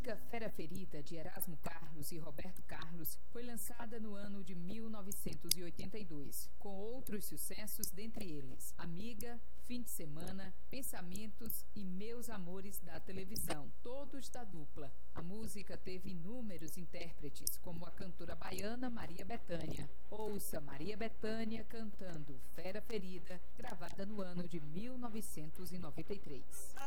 música Fera Ferida, de Erasmo Carlos e Roberto Carlos, foi lançada no ano de 1982, com outros sucessos, dentre eles Amiga, Fim de Semana, Pensamentos e Meus Amores da Televisão, todos da dupla. A música teve inúmeros intérpretes, como a cantora baiana Maria Bethânia. Ouça Maria Bethânia cantando Fera Ferida, gravada no ano de 1993.